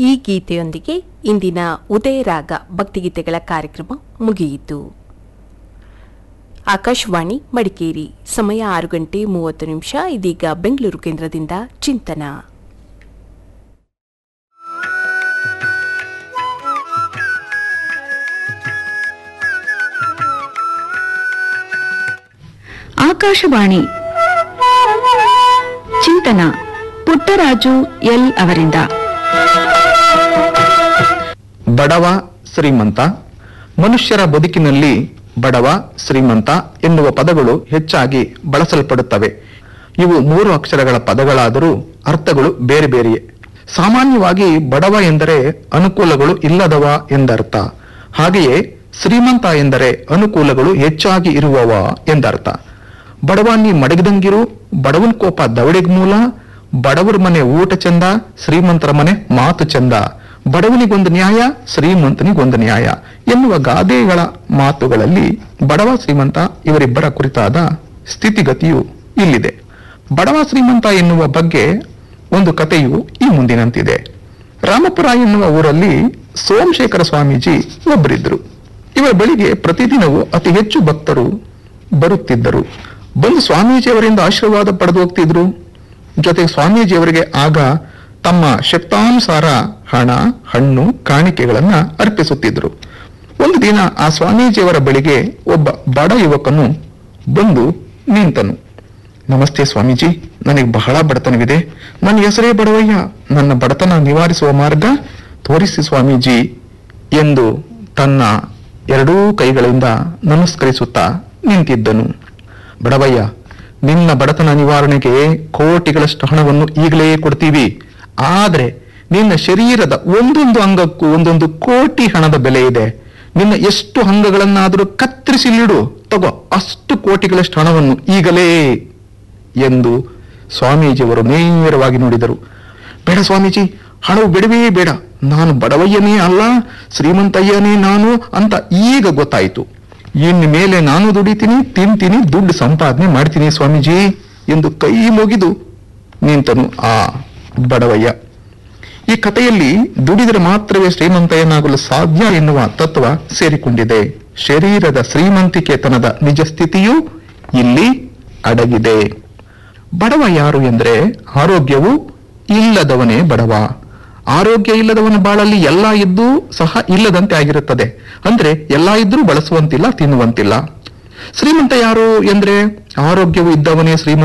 ಈ ಗೀತೆಯೊಂದಿಗೆ ಇಂದಿನ ಉದಯರಾಗ ಭಕ್ತಿಗೀತೆಗಳ ಕಾರ್ಯಕ್ರಮ ಮುಗಿಯಿತು. ಆಕಾಶವಾಣಿ ಮಡಿಕೇರಿ, ಸಮಯ 6:30. ಇದೀಗ ಬೆಂಗಳೂರು ಕೇಂದ್ರದಿಂದ ಚಿಂತನ. ಆಕಾಶವಾಣಿ ಚಿಂತನ ಪುಟ್ಟರಾಜು ಎಲ್ ಅವರಿಂದ. ಬಡವ ಶ್ರೀಮಂತ. ಮನುಷ್ಯರ ಬದುಕಿನಲ್ಲಿ ಬಡವ ಶ್ರೀಮಂತ ಎನ್ನುವ ಪದಗಳು ಹೆಚ್ಚಾಗಿ ಬಳಸಲ್ಪಡುತ್ತವೆ. ಇವು 3 ಅಕ್ಷರಗಳ ಪದಗಳಾದರೂ ಅರ್ಥಗಳು ಬೇರೆ ಬೇರೆಯೇ. ಸಾಮಾನ್ಯವಾಗಿ ಬಡವ ಎಂದರೆ ಅನುಕೂಲಗಳು ಇಲ್ಲದವ ಎಂದರ್ಥ. ಹಾಗೆಯೇ ಶ್ರೀಮಂತ ಎಂದರೆ ಅನುಕೂಲಗಳು ಹೆಚ್ಚಾಗಿ ಇರುವವ ಎಂದರ್ಥ. ಬಡವ ನೀ ಮಡಗದಂಗಿರು, ಬಡವನ್ ಕೋಪ ದವಡೆಗ್ ಮೂಲ, ಬಡವರ ಮನೆ ಊಟ ಚಂದ, ಶ್ರೀಮಂತರ ಮನೆ ಮಾತು ಚಂದ, ಬಡವನಿಗೊಂದು ನ್ಯಾಯ, ಶ್ರೀಮಂತನಿಗೊಂದು ನ್ಯಾಯ ಎನ್ನುವ ಗಾದೆಗಳ ಮಾತುಗಳಲ್ಲಿ ಬಡವ ಶ್ರೀಮಂತ ಇವರಿಬ್ಬರ ಕುರಿತಾದ ಸ್ಥಿತಿಗತಿಯು ಇಲ್ಲಿದೆ. ಬಡವ ಶ್ರೀಮಂತ ಎನ್ನುವ ಬಗ್ಗೆ ಒಂದು ಕಥೆಯು ಈ ಮುಂದಿನಂತಿದೆ. ರಾಮಪುರ ಎನ್ನುವ ಊರಲ್ಲಿ ಸೋಮಶೇಖರ ಸ್ವಾಮೀಜಿ ಒಬ್ಬರಿದ್ದರು. ಇವರ ಬಳಿಗೆ ಪ್ರತಿದಿನವೂ ಅತಿ ಹೆಚ್ಚು ಭಕ್ತರು ಬರುತ್ತಿದ್ದರು. ಬಂದು ಸ್ವಾಮೀಜಿಯವರಿಂದ ಆಶೀರ್ವಾದ ಪಡೆದು ಹೋಗ್ತಿದ್ರು. ಜೊತೆಗೆ ಸ್ವಾಮೀಜಿಯವರಿಗೆ ಆಗ ತಮ್ಮ ಶಕ್ತಾನುಸಾರ ಹಣ, ಹಣ್ಣು, ಕಾಣಿಕೆಗಳನ್ನ ಅರ್ಪಿಸುತ್ತಿದ್ರು. ಒಂದು ದಿನ ಆ ಸ್ವಾಮೀಜಿಯವರ ಬಳಿಗೆ ಒಬ್ಬ ಬಡ ಯುವಕನು ಬಂದು ನಿಂತನು. ನಮಸ್ತೆ ಸ್ವಾಮೀಜಿ, ನನಗೆ ಬಹಳ ಬಡತನವಿದೆ. ನನ್ನ ಹೆಸರೇ ಬಡವಯ್ಯ. ನನ್ನ ಬಡತನ ನಿವಾರಿಸುವ ಮಾರ್ಗ ತೋರಿಸಿ ಸ್ವಾಮೀಜಿ ಎಂದು ತನ್ನ 2 ಕೈಗಳಿಂದ ನಮಸ್ಕರಿಸುತ್ತಾ ನಿಂತಿದ್ದನು. ಬಡವಯ್ಯ, ನಿನ್ನ ಬಡತನ ನಿವಾರಣೆಗೆ ಕೋಟಿಗಳಷ್ಟು ಹಣವನ್ನು ಈಗಲೇ ಕೊಡ್ತೀವಿ. ಆದ್ರೆ ನಿನ್ನ ಶರೀರದ ಒಂದೊಂದು ಅಂಗಕ್ಕೂ 1 ಕೋಟಿ ಹಣದ ಬೆಲೆ ಇದೆ. ನಿನ್ನ ಎಷ್ಟು ಅಂಗಗಳನ್ನಾದರೂ ಕತ್ತರಿಸಿಲಿಡು, ತಗೋ, ಅಷ್ಟು ಕೋಟಿಗಳಷ್ಟು ಹಣವನ್ನು ಈಗಲೇ ಎಂದು ಸ್ವಾಮೀಜಿಯವರು ನೇರವಾಗಿ ನೋಡಿದರು. ಬೇಡ ಸ್ವಾಮೀಜಿ, ಹಣವು ಬಿಡವೇ ಬೇಡ. ನಾನು ಬಡವಯ್ಯನೇ ಅಲ್ಲ, ಶ್ರೀಮಂತಯ್ಯನೇ ನಾನು ಅಂತ ಈಗ ಗೊತ್ತಾಯಿತು. ಇನ್ನು ಮೇಲೆ ನಾನು ದುಡಿತೀನಿ, ತಿಂತೀನಿ, ದುಡ್ಡು ಸಂಪಾದನೆ ಮಾಡ್ತೀನಿ ಸ್ವಾಮೀಜಿ ಎಂದು ಕೈ ಮುಗಿದು ನಿಂತನು ಆ ಬಡವಯ್ಯ. ಈ ಕಥೆಯಲ್ಲಿ ದುಡಿದರೆ ಮಾತ್ರವೇ ಶ್ರೀಮಂತಯ್ಯನಾಗಲು ಸಾಧ್ಯ ಎನ್ನುವ ತತ್ವ ಸೇರಿಕೊಂಡಿದೆ. ಶರೀರದ ಶ್ರೀಮಂತಿಕೆತನದ ನಿಜ ಸ್ಥಿತಿಯೂ ಇಲ್ಲಿ ಅಡಗಿದೆ. ಬಡವ ಯಾರು ಎಂದರೆ ಆರೋಗ್ಯವು ಇಲ್ಲದವನೇ ಬಡವ. ಆರೋಗ್ಯ ಇಲ್ಲದವನ ಬಾಳಲ್ಲಿ ಎಲ್ಲ ಇದ್ದೂ ಸಹ ಇಲ್ಲದಂತೆ ಆಗಿರುತ್ತದೆ. ಅಂದ್ರೆ ಎಲ್ಲ ಇದ್ರೂ ಬಳಸುವಂತಿಲ್ಲ, ತಿನ್ನುವಂತಿಲ್ಲ. ಶ್ರೀಮಂತ ಯಾರು ಎಂದ್ರೆ ಆರೋಗ್ಯವು ಇದ್ದವನೇ ಶ್ರೀಮಂತ